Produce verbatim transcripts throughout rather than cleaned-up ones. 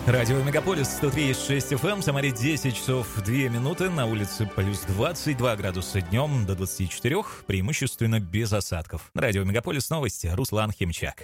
Радио Мегаполис сто три и шесть эф эм, в Самаре десять часов две минуты, на улице плюс двадцать два градуса днем до двадцати четырёх, преимущественно без осадков. Радио Мегаполис новости, Руслан Химчак.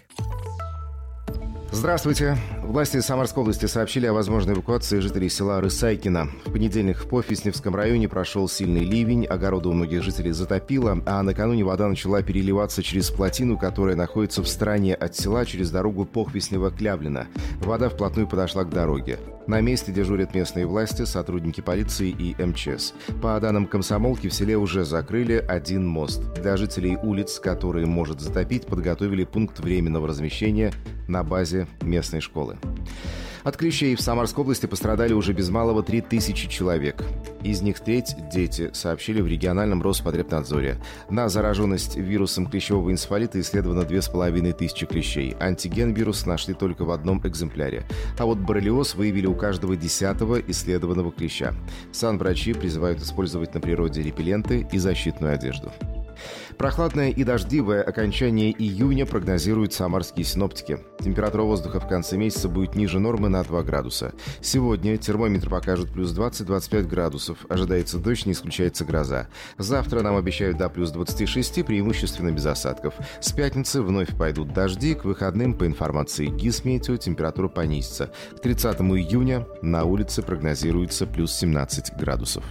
Здравствуйте. Власти Самарской области сообщили о возможной эвакуации жителей села Рысайкино. В понедельник в Похвестневском районе прошел сильный ливень, огороды у многих жителей затопило, а накануне вода начала переливаться через плотину, которая находится в стороне от села через дорогу Похвестнево-Клявлино. Вода вплотную подошла к дороге. На месте дежурят местные власти, сотрудники полиции и эм че эс. По данным комсомолки, в селе уже закрыли один мост. Для жителей улиц, которые может затопить, подготовили пункт временного размещения на базе местной школы. От клещей в Самарской области пострадали уже без малого три тысячи человек. Из них треть – дети, сообщили в региональном Роспотребнадзоре. На зараженность вирусом клещевого энцефалита исследовано две с половиной тысячи клещей. Антиген вируса нашли только в одном экземпляре. А вот боррелиоз выявили у каждого десятого исследованного клеща. Санврачи призывают использовать на природе репелленты и защитную одежду. Прохладное и дождливое окончание июня прогнозируют самарские синоптики. Температура воздуха в конце месяца будет ниже нормы на два градуса. Сегодня термометр покажет плюс двадцать - двадцать пять градусов. Ожидается дождь, не исключается гроза. Завтра нам обещают до плюс двадцати шести, преимущественно без осадков. С пятницы вновь пойдут дожди. К выходным, по информации Гисметео, температура понизится. К тридцатому июня на улице прогнозируется плюс семнадцать градусов.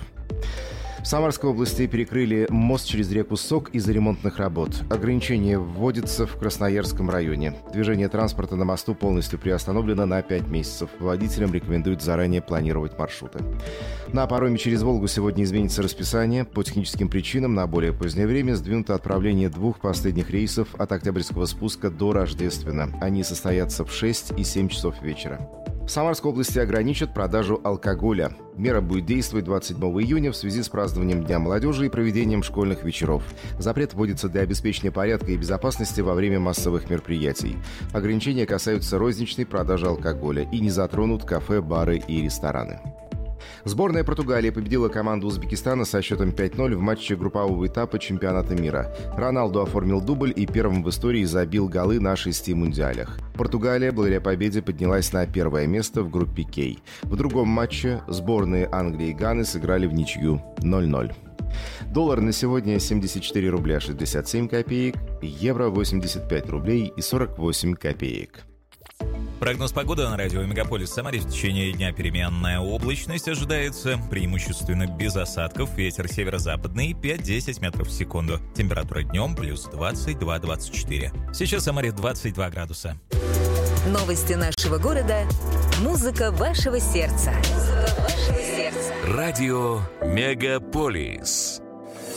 В Самарской области перекрыли мост через реку Сок из-за ремонтных работ. Ограничение вводится в Красноярском районе. Движение транспорта на мосту полностью приостановлено на пять месяцев. Водителям рекомендуют заранее планировать маршруты. На пароме через Волгу сегодня изменится расписание. По техническим причинам на более позднее время сдвинуто отправление двух последних рейсов от Октябрьского спуска до Рождествена. Они состоятся в шесть и семь часов вечера. В Самарской области ограничат продажу алкоголя. Мера будет действовать двадцать седьмого июня в связи с празднованием Дня молодежи и проведением школьных вечеров. Запрет вводится для обеспечения порядка и безопасности во время массовых мероприятий. Ограничения касаются розничной продажи алкоголя и не затронут кафе, бары и рестораны. Сборная Португалии победила команду Узбекистана со счетом пять ноль в матче группового этапа чемпионата мира. Роналду оформил дубль и первым в истории забил голы на шести мундиалях. Португалия благодаря победе поднялась на первое место в группе К. В другом матче сборные Англии и Ганы сыграли в ничью ноль ноль. Доллар на сегодня семьдесят четыре рубля шестьдесят семь копеек, евро восемьдесят пять рублей и сорок восемь копеек. Прогноз погоды на радио Мегаполис в Самаре. В течение дня переменная облачность ожидается, преимущественно без осадков, ветер северо-западный пять-десять метров в секунду. Температура днем плюс двадцать два - двадцать четыре. Сейчас в Самаре двадцать два градуса. Новости нашего города. Музыка вашего сердца. Музыка вашего сердца. Радио Мегаполис.